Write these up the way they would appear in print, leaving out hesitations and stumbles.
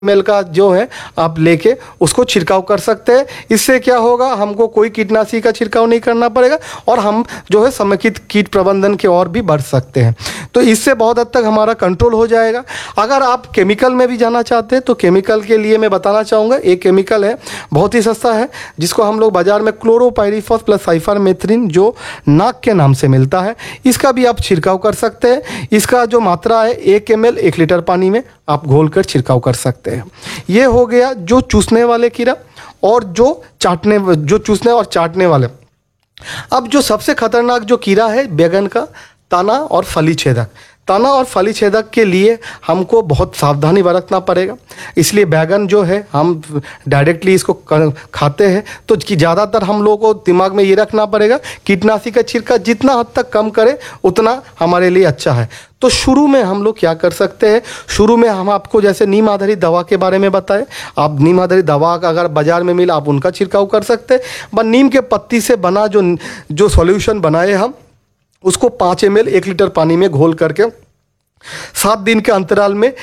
ml का जो है आप लेके उसको छिड़काव कर सकते हैं। इससे क्या होगा, हमको कोई कीटनाशी का छिड़काव नहीं करना पड़ेगा और हम जो है समेकित कीट प्रबंधन की ओर भी बढ़ सकते हैं। तो इससे बहुत हद तक हमारा कंट्रोल हो जाएगा। अगर आप केमिकल में भी जाना चाहते हैं तो केमिकल के लिए मैं बताना चाहूँगा, एक केमिकल है बहुत ही सस्ता है जिसको हम लोग बाजार में क्लोरोपाइरीफॉस प्लस साइफरमेथ्रिन जो नाक के नाम से मिलता है, इसका भी आप छिड़काव कर सकते हैं। इसका जो मात्रा है 1 ml 1 लीटर पानी में आप घोल कर छिड़काव कर सकते हैं। ये हो गया जो चूसने वाले कीड़ा और जो चूसने और चाटने वाले। अब जो सबसे खतरनाक जो कीड़ा है बैगन का, तना और फली छेदक। तना और फली छेदक के लिए हमको बहुत सावधानी बरतना पड़ेगा। इसलिए बैगन जो है हम डायरेक्टली इसको खाते हैं तो ज़्यादातर हम लोगों को दिमाग में ये रखना पड़ेगा कीटनाशी का छिड़काव जितना हद तक कम करें उतना हमारे लिए अच्छा है। तो शुरू में हम लोग क्या कर सकते हैं, शुरू में हम आपको जैसे नीम आधारित दवा के बारे में बताएं। आप नीम आधारित दवा का अगर बाजार में मिला आप उनका छिड़काव कर सकते हैं। व नीम के पत्ती से बना जो सॉल्यूशन बनाए हम उसको 5 ml 1 लीटर पानी में घोल करके 7 दिन के अंतराल में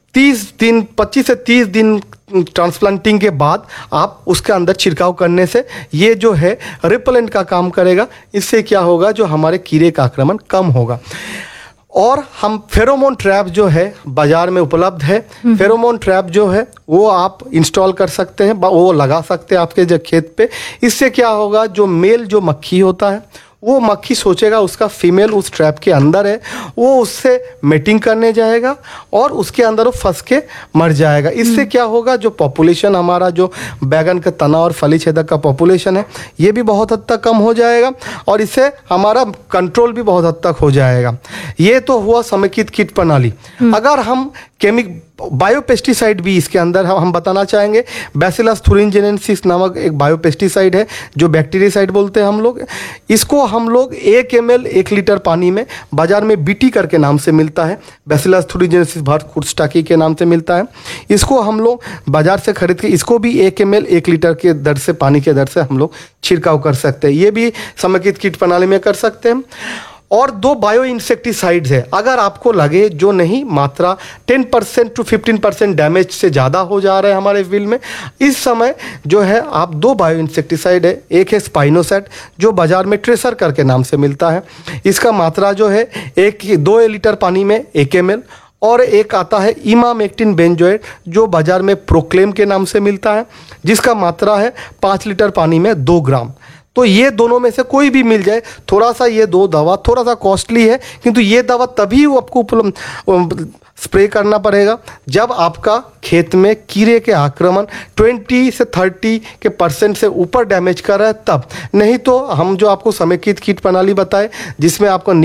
25 से 30 दिन ट्रांसप्लांटिंग के बाद आप उसके अंदर छिड़काव करने से ये जो है रिपेलेंट का काम करेगा। इससे क्या होगा, जो हमारे कीड़े का आक्रमण कम होगा। और हम फेरोमोन ट्रैप जो है बाजार में उपलब्ध है, फेरोमोन ट्रैप जो है वो आप इंस्टॉल कर सकते हैं, वो लगा सकते हैं आपके जो खेत पे। इससे क्या होगा, जो मेल जो मक्खी होता है वो मक्खी सोचेगा उसका फीमेल उस ट्रैप के अंदर है, वो उससे मेटिंग करने जाएगा और उसके अंदर वो फंस के मर जाएगा। इससे क्या होगा, जो पॉपुलेशन हमारा जो बैगन का तना और फली छेदक का पॉपुलेशन है ये भी बहुत हद तक कम हो जाएगा और इससे हमारा कंट्रोल भी बहुत हद तक हो जाएगा। ये तो हुआ समेकित कीट प्रणाली। अगर हम बायोपेस्टिसाइड भी इसके अंदर हम बताना चाहेंगे। बैसिलस thuringiensis नामक एक बायोपेस्टिसाइड है जो बैक्टीरियासाइड बोलते हैं हम लोग। इसको हम लोग 1 ml 1 लीटर पानी में बाजार में बीटी करके नाम से मिलता है, बैसिलस thuringiensis भारकुर्स्टाकी के नाम से मिलता है। इसको हम लोग बाजार से खरीद के इसको भी 1 ml 1 लीटर के दर से पानी के दर से हम लोग छिड़काव कर सकते हैं। ये भी समेकित कीट प्रणाली में कर सकते हैं। और 2 बायो इंसेक्टिसाइड्स है, अगर आपको लगे जो नहीं मात्रा 10% to 15% डैमेज से ज़्यादा हो जा रहा है हमारे फील्ड में, इस समय जो है आप 2 बायो इंसेक्टिसाइड है। एक है स्पाइनोसेट जो बाजार में ट्रेसर करके नाम से मिलता है, इसका मात्रा जो है 2 लीटर पानी में 1 ml। और एक आता है इमामेक्टिन बेंजोएट जो बाजार में प्रोक्लेम के नाम से मिलता है, जिसका मात्रा है 5 लीटर पानी में 2 ग्राम। तो ये दोनों में से कोई भी मिल जाए, थोड़ा सा ये 2 दवा थोड़ा सा कॉस्टली है, किंतु ये दवा तभी आपको स्प्रे करना पड़ेगा जब आपका खेत में कीड़े के आक्रमण 20 से 30% से ऊपर डैमेज कर रहा है तब। नहीं तो हम जो आपको समेकित कीट प्रणाली बताए जिसमें आपको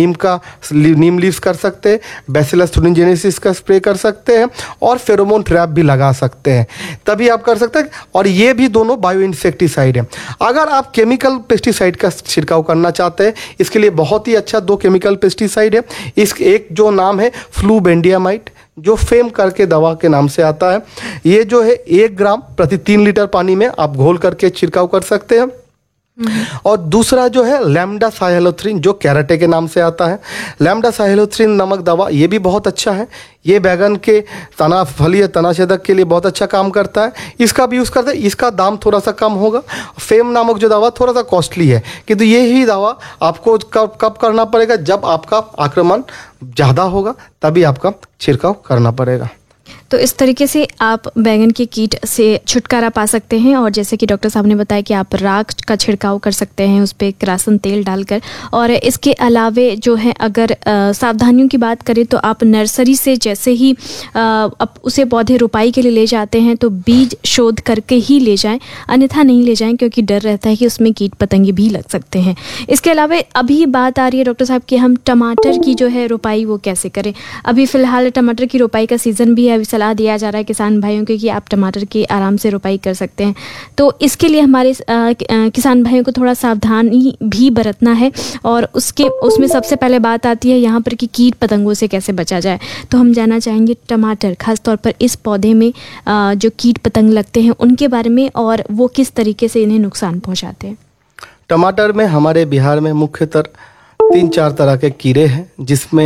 नीम लीव्स कर सकते हैं, बैसिलस thuringiensis का स्प्रे कर सकते हैं और फेरोमोन ट्रैप भी लगा सकते हैं, तभी आप कर सकते हैं। और ये भी दोनों बायो इंसेक्टिसाइड हैं। अगर आप केमिकल पेस्टिसाइड का छिड़काव करना चाहते हैं, इसके लिए बहुत ही अच्छा 2 केमिकल पेस्टिसाइड है। एक जो नाम है फ्लूबेंडियामाइड जो फेम करके दवा के नाम से आता है, ये जो है 1 ग्राम प्रति 3 लीटर पानी में आप घोल करके छिड़काव कर सकते हैं। और दूसरा जो है लैम्डासाइलोथ्रिन जो कैराटे के नाम से आता है। लैम्डासाइलोथ्रिन नामक दवा ये भी बहुत अच्छा है, ये बैगन के तना फली या तना छेदक के लिए बहुत अच्छा काम करता है, इसका भी यूज़ करते हैं। इसका दाम थोड़ा सा कम होगा। फेम नामक जो दवा थोड़ा सा कॉस्टली है, किंतु ये ही दवा आपको कब करना पड़ेगा, जब आपका आक्रमण ज़्यादा होगा तभी आपका छिड़काव करना पड़ेगा। तो इस तरीके से आप बैगन के कीट से छुटकारा पा सकते हैं। और जैसे कि डॉक्टर साहब ने बताया कि आप राख का छिड़काव कर सकते हैं उस पर किरासन तेल डालकर। और इसके अलावे जो है अगर सावधानियों की बात करें तो आप नर्सरी से जैसे ही आप उसे पौधे रोपाई के लिए ले जाते हैं तो बीज शोध करके ही ले जाएं, अन्यथा नहीं ले जाएं, क्योंकि डर रहता है कि उसमें कीट पतंगे भी लग सकते हैं। इसके अलावा अभी बात आ रही है डॉक्टर साहब कि हम टमाटर की जो है रोपाई वो कैसे करें। अभी फ़िलहाल टमाटर की रोपाई का सीज़न भी है, अभी सलाह दिया जा रहा है किसान भाइयों को कि आप टमाटर की आराम से रोपाई कर सकते हैं। तो इसके लिए हमारे किसान भाइयों को थोड़ा सावधानी भी बरतना है। और उसमें सबसे पहले बात आती है यहाँ पर कि कीट पतंगों से कैसे बचा जाए। तो हम जानना चाहेंगे टमाटर, खास तौर पर इस पौधे में जो कीट पतंग लगते हैं उनके बारे में और वो किस तरीके से इन्हें नुकसान पहुँचाते हैं। टमाटर में हमारे बिहार में मुख्यतः 3-4 तरह के कीड़े हैं, जिसमें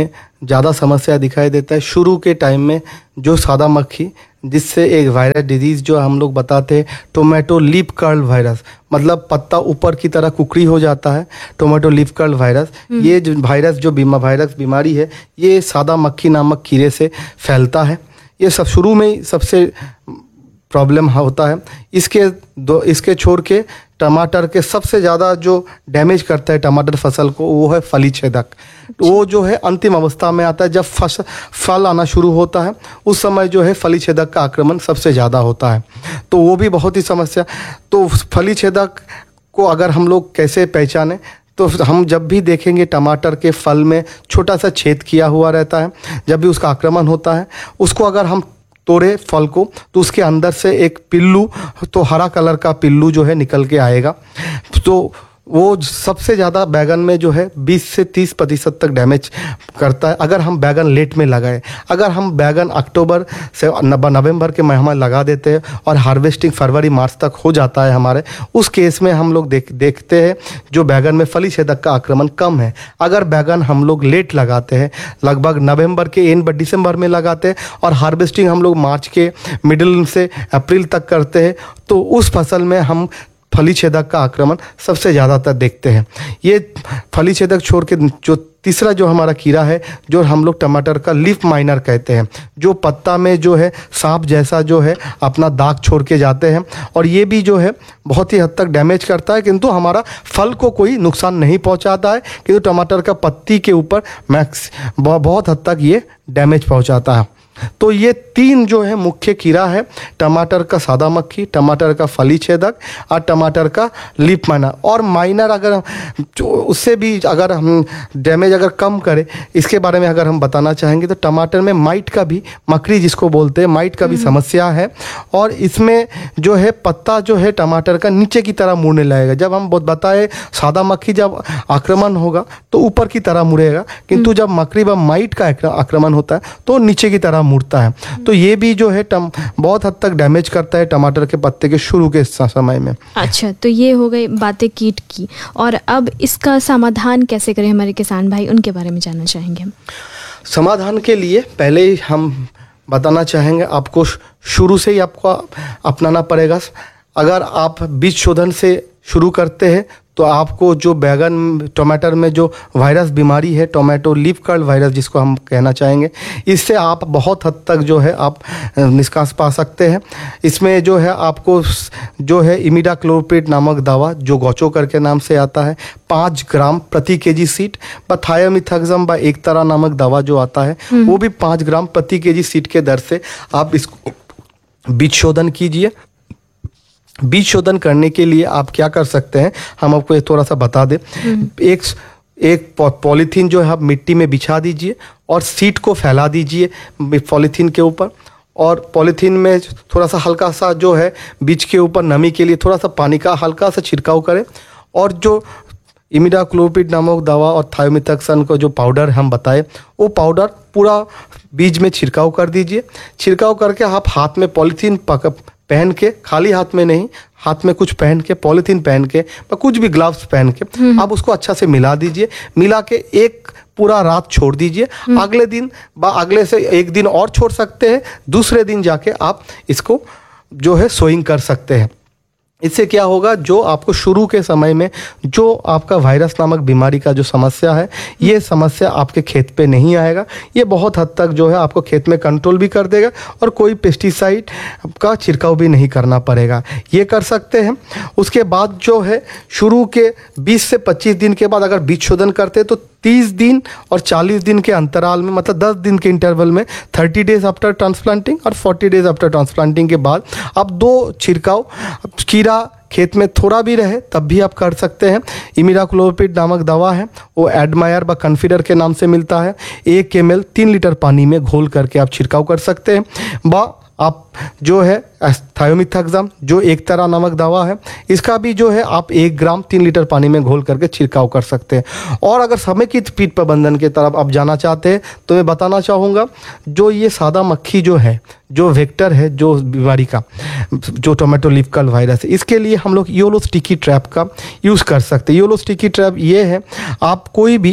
ज़्यादा समस्या दिखाई देता है शुरू के टाइम में, जो सादा मक्खी, जिससे एक वायरस डिजीज़ जो हम लोग बताते हैं टोमेटो लीफ कर्ल वायरस, मतलब पत्ता ऊपर की तरह कुकड़ी हो जाता है, टोमेटो लीफ कर्ल वायरस। ये जो वायरस जो वायरस बीमारी है, ये सादा मक्खी नामक कीड़े से फैलता है। ये सब शुरू में ही सबसे प्रॉब्लम होता है। इसके छोड़ के टमाटर के सबसे ज़्यादा जो डैमेज करता है टमाटर फसल को, वो है फली छेदक। वो जो है अंतिम अवस्था में आता है, जब फल आना शुरू होता है उस समय जो है फली छेदक का आक्रमण सबसे ज़्यादा होता है। तो वो भी बहुत ही समस्या। तो फली छेदक को अगर हम लोग कैसे पहचानें, तो हम जब भी देखेंगे टमाटर के फल में छोटा सा छेद किया हुआ रहता है, जब भी उसका आक्रमण होता है, उसको अगर हम तोड़े फल को तो उसके अंदर से एक पिल्लू, तो हरा कलर का पिल्लू जो है निकल के आएगा। तो वो सबसे ज़्यादा बैगन में जो है 20 से 30% तक डैमेज करता है अगर हम बैगन लेट में लगाएं। अगर हम बैगन अक्टूबर से नवंबर के महीने लगा देते हैं और हार्वेस्टिंग फरवरी मार्च तक हो जाता है हमारे, उस केस में हम लोग देखते हैं जो बैगन में फली छेदक का आक्रमण कम है। अगर बैगन हम लोग लेट लगाते हैं, लगभग नवंबर के एंड दिसंबर में लगाते हैं और हार्वेस्टिंग हम लोग मार्च के मिडिल से अप्रैल तक करते हैं, तो उस फसल में हम फली छेदक का आक्रमण सबसे ज़्यादातर देखते हैं। ये फली छेदक छोड़ के जो तीसरा जो हमारा कीड़ा है, जो हम लोग टमाटर का लीफ माइनर कहते हैं, जो पत्ता में जो है सांप जैसा जो है अपना दाग छोड़ के जाते हैं, और ये भी जो है बहुत ही हद तक डैमेज करता है, किंतु हमारा फल को कोई नुकसान नहीं पहुंचाता है, किंतु टमाटर का पत्ती के ऊपर बहुत हद तक ये डैमेज पहुंचाता है। तो ये 3 जो है मुख्य कीड़ा है, टमाटर का सादा मक्खी, टमाटर का फली छेदक और टमाटर का लीफ माइनर। और माइनर अगर उससे भी अगर हम डैमेज अगर कम करें, इसके बारे में अगर हम बताना चाहेंगे तो टमाटर में माइट का भी, मकड़ी जिसको बोलते हैं, माइट का भी समस्या है। और इसमें जो है पत्ता जो है टमाटर का नीचे की तरह मुड़ने लगेगा। जब हम बताए सादा मक्खी जब आक्रमण होगा तो ऊपर की तरह मुड़ेगा, किंतु जब मकड़ी व माइट का आक्रमण होता है तो नीचे की तरह मुड़ता है। तो ये भी जो है बहुत हद तक डैमेज करता है टमाटर के पत्ते के शुरू के समय में। अच्छा, तो ये हो गई बातें कीट की, और अब इसका समाधान कैसे करें हमारे किसान भाई, उनके बारे में जानना चाहेंगे हम। समाधान के लिए पहले ही हम बताना चाहेंगे, आपको शुरू से ही आपको अपनाना पड़ेगा। अगर आप बीज शोधन से शुरू करते हैं तो आपको जो बैगन टमाटर में जो वायरस बीमारी है, टोमेटो लीफ कर्ल वायरस जिसको हम कहना चाहेंगे, इससे आप बहुत हद तक जो है आप निष्कास पा सकते हैं। इसमें जो है आपको जो है इमिडाक्लोप्रिड नामक दवा, जो गोचो करके नाम से आता है, 5 ग्राम प्रति केजी सीड, व थायोमिथाक्सम व एक तरह नामक दवा जो आता है वो भी 5 ग्राम प्रति केजी सीड के दर से आप इसको बीज शोधन कीजिए। बीज शोधन करने के लिए आप क्या कर सकते हैं, हम आपको थोड़ा सा बता दें। एक पॉलीथीन जो है आप मिट्टी में बिछा दीजिए और सीड को फैला दीजिए पॉलीथीन के ऊपर, और पॉलीथीन में थोड़ा सा हल्का सा जो है बीज के ऊपर नमी के लिए थोड़ा सा पानी का हल्का सा छिड़काव करें, और जो इमिडाक्लोप्रिड नामक दवा और थायोमिथाक्सम को जो पाउडर हम बताए, वो पाउडर पूरा बीज में छिड़काव कर दीजिए। छिड़काव करके आप हाथ में पॉलीथीन पहन के, खाली हाथ में नहीं, हाथ में कुछ पहन के, पॉलीथीन पहन के या कुछ भी ग्लव्स पहन के आप उसको अच्छा से मिला दीजिए। मिला के एक पूरा रात छोड़ दीजिए। अगले दिन अगले से एक दिन और छोड़ सकते हैं, दूसरे दिन जाके आप इसको जो है सोइंग कर सकते हैं। इससे क्या होगा, जो आपको शुरू के समय में जो आपका वायरस नामक बीमारी का जो समस्या है, ये समस्या आपके खेत पे नहीं आएगा। ये बहुत हद तक जो है आपको खेत में कंट्रोल भी कर देगा और कोई पेस्टिसाइड का छिड़काव भी नहीं करना पड़ेगा। ये कर सकते हैं। उसके बाद जो है शुरू के 20 से 25 दिन के बाद अगर बीज शोधन करते हैं तो 30 दिन और 40 दिन के अंतराल में, मतलब 10 दिन के इंटरवल में, 30 डेज आफ्टर ट्रांसप्लांटिंग और 40 डेज आफ्टर ट्रांसप्लांटिंग के बाद आप 2 छिड़काव, कीड़ा खेत में थोड़ा भी रहे तब भी आप कर सकते हैं। इमिडाक्लोप्रिड नामक दवा है, वो एडमायर व कन्फिडर के नाम से मिलता है। 1 ml 3 लीटर पानी में घोल करके आप छिड़काव कर सकते हैं। आप जो है थायोमिथाक्सम जो एक तरह नामक दवा है, इसका भी जो है आप 1 ग्राम 3 लीटर पानी में घोल करके छिड़काव कर सकते हैं। और अगर समेकित कीट प्रबंधन की तरफ आप जाना चाहते हैं तो मैं बताना चाहूँगा, जो ये सादा मक्खी जो है, जो वेक्टर है जो बीमारी का, जो टोमेटो लीफ कर्ल वायरस है, इसके लिए हम लोग योलो स्टिकी ट्रैप का यूज़ कर सकते हैं। योलो स्टिकी ट्रैप ये है, आप कोई भी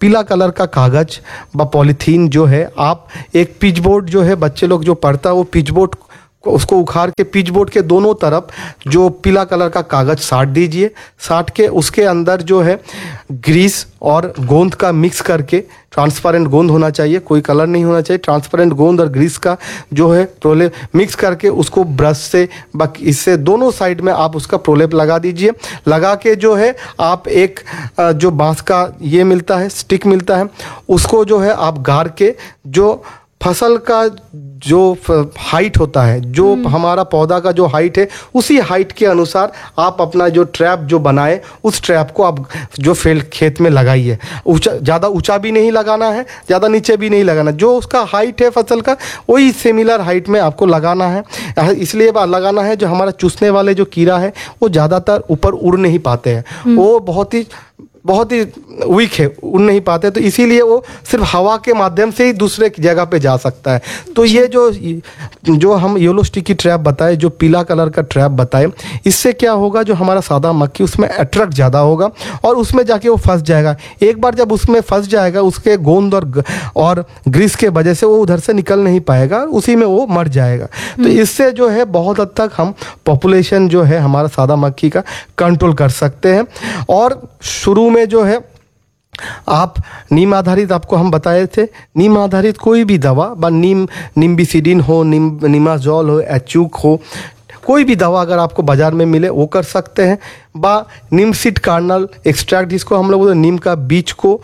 पीला कलर का कागज़ व पॉलीथीन जो है, आप एक पिच बोर्ड जो है, बच्चे लोग जो पढ़ता है वो पिच बोर्ड उसको उखाड़ के पिच बोर्ड के दोनों तरफ जो पीला कलर का कागज़ साट दीजिए। साट के उसके अंदर जो है ग्रीस और गोंद का मिक्स करके, ट्रांसपेरेंट गोंद होना चाहिए, कोई कलर नहीं होना चाहिए, ट्रांसपेरेंट गोंद और ग्रीस का जो है प्रोलेप मिक्स करके उसको ब्रश से इससे दोनों साइड में आप उसका प्रोलेप लगा दीजिए। लगा के जो है आप एक जो बांस का ये मिलता है, स्टिक मिलता है, उसको जो है आप गाड़ के जो फसल का जो हाइट होता है, जो हमारा पौधा का जो हाइट है, उसी हाइट के अनुसार आप अपना जो ट्रैप जो बनाए उस ट्रैप को आप जो फील्ड खेत में लगाइए। ज़्यादा ऊंचा भी नहीं लगाना है, ज़्यादा नीचे भी नहीं लगाना, जो उसका हाइट है फसल का वही सिमिलर हाइट में आपको लगाना है। इसलिए लगाना है जो हमारा चूसने वाले जो कीड़ा है वो ज़्यादातर ऊपर उड़ नहीं पाते हैं, वो बहुत ही वीक है, उड़ नहीं पाते, तो इसीलिए वो सिर्फ हवा के माध्यम से ही दूसरे की जगह पे जा सकता है। तो ये जो हम येलो स्टिकी ट्रैप बताए, जो पीला कलर का ट्रैप बताए, इससे क्या होगा, जो हमारा सादा मक्खी उसमें अट्रैक्ट ज़्यादा होगा और उसमें जाके वो फंस जाएगा। एक बार जब उसमें फंस जाएगा, उसके गोंद और ग्रीस के वजह से वो उधर से निकल नहीं पाएगा, उसी में वो मर जाएगा। तो इससे जो है बहुत हद तक हम पॉपुलेशन जो है हमारा सादा मक्खी का कंट्रोल कर सकते हैं। और शुरू में जो है आप नीम आधारित, आपको हम बताए थे, नीम आधारित कोई भी दवा, निम्बिसिडिन हो, निमाजोल हो, एचूक हो, कोई भी दवा अगर आपको बाज़ार में मिले वो कर सकते हैं। नीम सीड कार्नल एक्सट्रैक्ट, जिसको हम लोग बोलते हैं, नीम का बीज को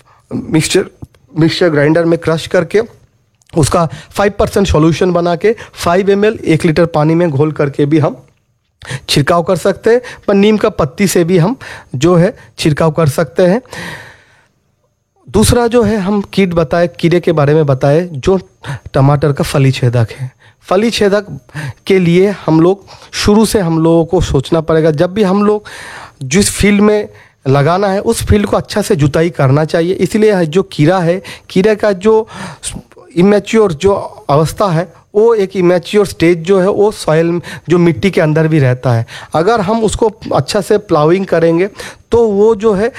मिक्सचर ग्राइंडर में क्रश करके उसका 5% सॉल्यूशन बना के 5 ml 1 लीटर पानी में घोल करके भी हम छिड़काव कर सकते हैं। पर नीम का पत्ती से भी हम जो है छिड़काव कर सकते हैं। दूसरा जो है हम कीड़े के बारे में बताए, जो टमाटर का फली छेदक है। फली छेदक के लिए हम लोग शुरू से हम लोगों को सोचना पड़ेगा, जब भी हम लोग जिस फील्ड में लगाना है उस फील्ड को अच्छा से जुताई करना चाहिए। इसलिए जो कीड़े का जो इमेच्योर जो अवस्था है, वो एक इमेच्योर स्टेज जो है वो सॉइल जो मिट्टी के अंदर भी रहता है। अगर हम उसको अच्छा से प्लाविंग करेंगे तो वो जो है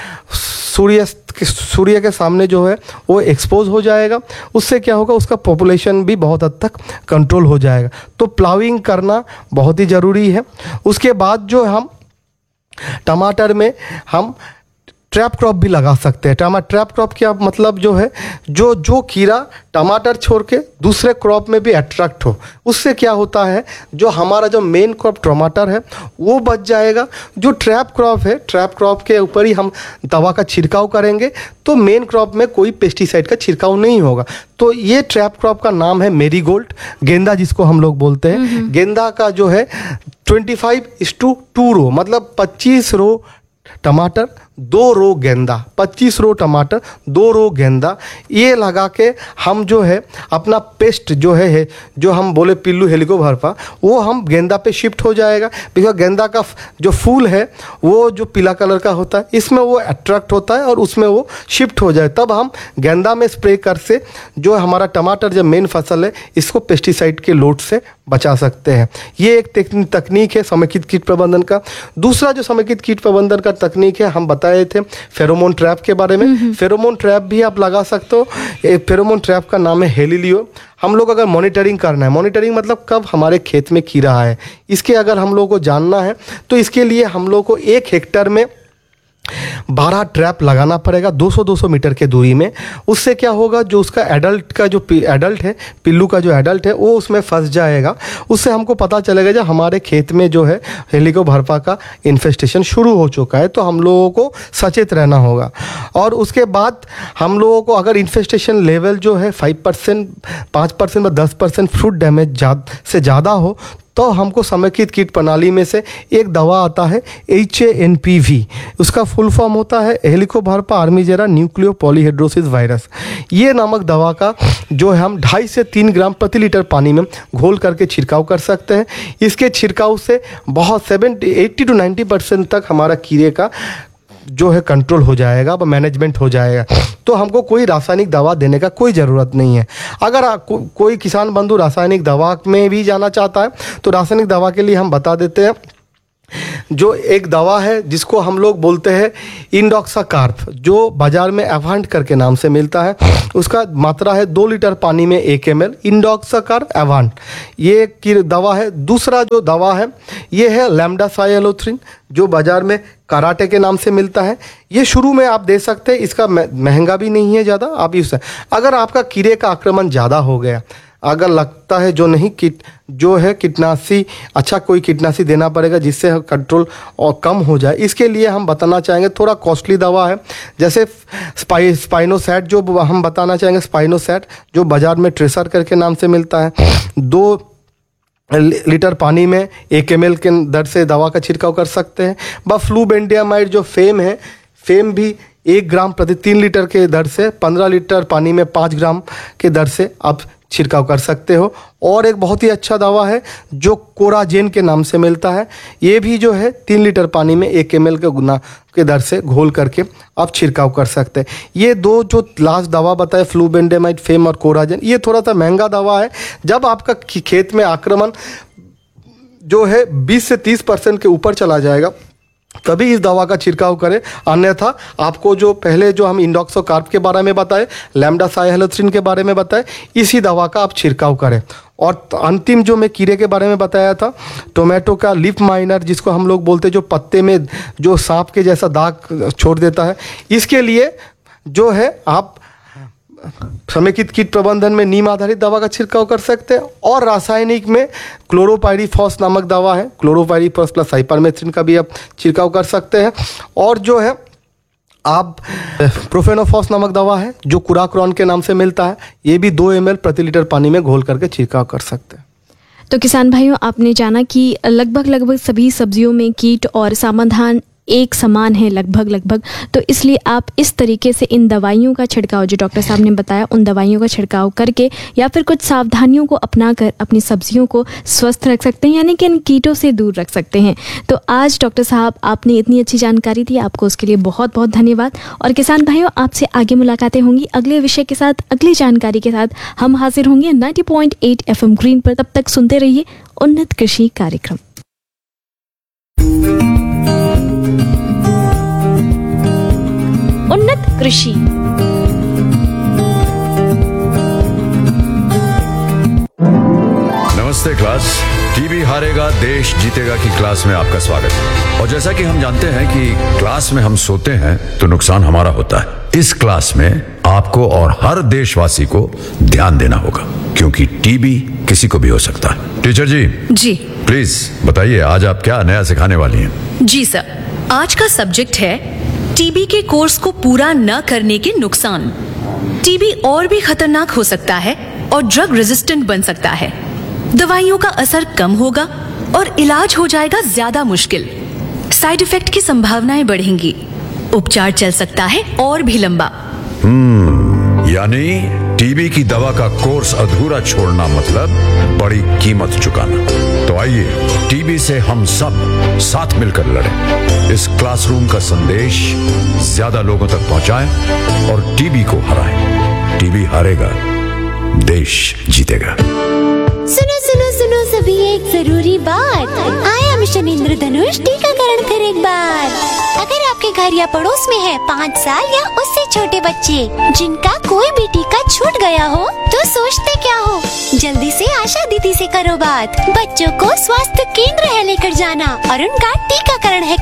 सूर्य के सामने जो है वो एक्सपोज हो जाएगा। उससे क्या होगा, उसका पॉपुलेशन भी बहुत हद तक कंट्रोल हो जाएगा। तो प्लाविंग करना बहुत ही ज़रूरी है। उसके बाद जो हम टमाटर में हम ट्रैप क्रॉप भी लगा सकते हैं। ट्रैप क्रॉप क्या मतलब, जो है जो कीड़ा टमाटर छोड़ के दूसरे क्रॉप में भी अट्रैक्ट हो, उससे क्या होता है, जो हमारा जो मेन क्रॉप टमाटर है वो बच जाएगा। जो ट्रैप क्रॉप है, ट्रैप क्रॉप के ऊपर ही हम दवा का छिड़काव करेंगे तो मेन क्रॉप में कोई पेस्टिसाइड का छिड़काव नहीं होगा। तो ये ट्रैप क्रॉप का नाम है मेरीगोल्ड, गेंदा जिसको हम लोग बोलते हैं। गेंदा का जो है 25:2 रो, मतलब 25 रो टमाटर 2 रो गेंदा, 25 रो टमाटर 2 रो गेंदा, ये लगा के हम जो है अपना पेस्ट जो है जो हम बोले पिल्लू हेलिकोबार्पा, वो हम गेंदा पे शिफ्ट हो जाएगा। बिकॉज गेंदा का जो फूल है वो जो पीला कलर का होता है, इसमें वो अट्रैक्ट होता है और उसमें वो शिफ्ट हो जाए, तब हम गेंदा में स्प्रे कर से जो हमारा टमाटर जो मेन फसल है इसको पेस्टिसाइड के लोड से बचा सकते हैं। ये एक तकनीक है समेकित कीट प्रबंधन का। दूसरा जो समेकित कीट प्रबंधन का तकनीक है, हम बताए थे फेरोमोन ट्रैप के बारे में। फेरोमोन ट्रैप भी आप लगा सकते हो। फेरोमोन ट्रैप का नाम है हेलिलियो। हम लोग अगर मॉनिटरिंग करना है, मॉनिटरिंग मतलब कब हमारे खेत में कीड़ा है, इसके अगर हम लोग को जानना है तो इसके लिए हम लोग को 1 हेक्टेयर में 12 ट्रैप लगाना पड़ेगा 200-200 मीटर के दूरी में। उससे क्या होगा, जो उसका एडल्ट का जो एडल्ट है, पिल्लू का जो एडल्ट है वो उसमें फंस जाएगा। उससे हमको पता चलेगा जब हमारे खेत में जो है हेलिकोबार्पा का इन्फेस्टेशन शुरू हो चुका है, तो हम लोगों को सचेत रहना होगा। और उसके बाद हम लोगों को अगर इन्फेस्टेशन लेवल जो है 5%, 5% या 10% फ्रूट डैमेज से ज़्यादा हो, तो हमको समेकित कीट प्रणाली में से एक दवा आता है HANPV। उसका फुल फॉर्म होता है हेलिकोबार्पा आर्मीजेरा न्यूक्लियो पॉलीहेड्रोसिस वायरस। ये नामक दवा का जो है हम 2.5 से 3 ग्राम प्रति लीटर पानी में घोल करके छिड़काव कर सकते हैं। इसके छिड़काव से बहुत 80 to 90% तक हमारा कीड़े का जो है कंट्रोल हो जाएगा, मैनेजमेंट हो जाएगा। तो हमको कोई रासायनिक दवा देने का कोई ज़रूरत नहीं है। अगर कोई किसान बंधु रासायनिक दवा में भी जाना चाहता है तो रासायनिक दवा के लिए हम बता देते हैं जो एक दवा है जिसको हम लोग बोलते हैं इंडोक्साकार्प, जो बाजार में एवांट करके नाम से मिलता है। उसका मात्रा है 2 लीटर पानी में 1 ml। इंडोक्साकार्प एवांट ये की दवा है। दूसरा जो दवा है ये है लैम्डासाइलोथ्रिन, जो बाजार में कराटे के नाम से मिलता है। ये शुरू में आप दे सकते हैं, इसका महंगा भी नहीं है ज़्यादा। आप इस अगर आपका कीड़े का आक्रमण ज़्यादा हो गया, अगर लगता है जो है कीटनाशी, अच्छा कोई कीटनाशी देना पड़ेगा जिससे कंट्रोल और कम हो जाए, इसके लिए हम बताना चाहेंगे थोड़ा कॉस्टली दवा है, जैसे स्पाइनोसैट जो हम बताना चाहेंगे। स्पाइनोसैट जो बाजार में ट्रेसर करके नाम से मिलता है, 2 लीटर पानी में 1 ml के दर से दवा का छिड़काव कर सकते हैं। फ्लूबेंडियामाइड जो फेम है, फेम भी 1 ग्राम प्रति 3 लीटर के दर से 15 लीटर पानी में 5 ग्राम के दर से आप छिड़काव कर सकते हो। और एक बहुत ही अच्छा दवा है जो कोराजेन के नाम से मिलता है। ये भी जो है 3 लीटर पानी में 1 ml के गुना के दर से घोल करके आप छिड़काव कर सकते हैं। ये 2 जो लास्ट दवा बताए, फ्लूबेंडामाइड, फेम और कोराजेन, ये थोड़ा सा महंगा दवा है। जब आपका खेत में आक्रमण जो है 20 से 30% के ऊपर चला जाएगा तभी इस दवा का छिड़काव करें, अन्यथा आपको जो पहले जो हम इंडोक्साकार्प के बारे में बताए, लैम्डासाइलोथ्रिन के बारे में बताए, इसी दवा का आप छिड़काव करें। और अंतिम जो मैं कीड़े के बारे में बताया था, टोमेटो का लीफ माइनर जिसको हम लोग बोलते हैं, जो पत्ते में जो सांप के जैसा दाग छोड़ देता है, इसके लिए जो है आप समेकित कीट प्रबंधन में नीम आधारित दवा का छिड़काव कर सकते हैं। और रासायनिक में क्लोरोपाइरीफॉस नामक दवा है, क्लोरोपाइरीफॉस प्लस साइपरमेथ्रिन का भी आप छिड़काव कर सकते हैं। और जो है आप प्रोफेनोफॉस नामक दवा है जो कुराक्रॉन के नाम से मिलता है, ये भी 2 ml प्रति लीटर पानी में घोल करके छिड़काव कर सकते हैं। तो किसान भाइयों, आपने जाना कि लगभग सभी सब्जियों में कीट और समाधान एक समान है लगभग, तो इसलिए आप इस तरीके से इन दवाइयों का छिड़काव, जो डॉक्टर साहब ने बताया, उन दवाइयों का छिड़काव करके या फिर कुछ सावधानियों को अपनाकर अपनी सब्जियों को स्वस्थ रख सकते हैं, यानी कि इन कीटों से दूर रख सकते हैं। तो आज डॉक्टर साहब आपने इतनी अच्छी जानकारी दी, आपको उसके लिए बहुत बहुत धन्यवाद। और किसान भाइयों, आपसे आगे मुलाकातें होंगी अगले विषय के साथ, अगली जानकारी के साथ हम हाजिर होंगे 90.8 FM ग्रीन पर। तब तक सुनते रहिए उन्नत कृषि कार्यक्रम। उन्नत कृषि। नमस्ते क्लास, टीबी हारेगा देश जीतेगा की क्लास में आपका स्वागत है। और जैसा कि हम जानते हैं कि क्लास में हम सोते हैं तो नुकसान हमारा होता है। इस क्लास में आपको और हर देशवासी को ध्यान देना होगा, क्योंकि टीबी किसी को भी हो सकता है। टीचर जी प्लीज बताइए, आज आप क्या नया सिखाने वाली हैं? जी सर, आज का सब्जेक्ट है टीबी के कोर्स को पूरा न करने के नुकसान। टीबी और भी खतरनाक हो सकता है और ड्रग रेजिस्टेंट बन सकता है। दवाइयों का असर कम होगा और इलाज हो जाएगा ज्यादा मुश्किल। साइड इफेक्ट की संभावनाएं बढ़ेंगी। उपचार चल सकता है और भी लंबा। यानी टीबी की दवा का कोर्स अधूरा छोड़ना मतलब बड़ी कीमत चुकाना। तो आइए टीबी से हम सब साथ मिलकर लड़ें। इस क्लासरूम का संदेश ज्यादा लोगों तक पहुंचाएं और टीबी को हराएं। टीबी हारेगा, देश जीतेगा। सुनो सुनो सुनो सभी, एक जरूरी बात। आया मिशन इंद्रधनुष टीकाकरण फिर एक बार। अगर आपके घर या पड़ोस में है 5 साल या उससे छोटे बच्चे जिनका कोई भी टीका छूट गया हो, तो सोचते क्या हो, जल्दी से आशा दीदी से करो बात। बच्चों को स्वास्थ्य केंद्र है लेकर जाना और उनका टीकाकरण है